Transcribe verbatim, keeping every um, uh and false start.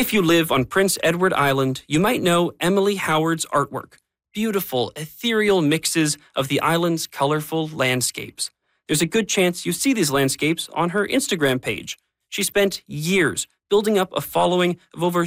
If you live on Prince Edward Island, you might know Emily Howard's artwork. Beautiful, ethereal mixes of the island's colorful landscapes. There's a good chance you see these landscapes on her Instagram page. She spent years building up a following of over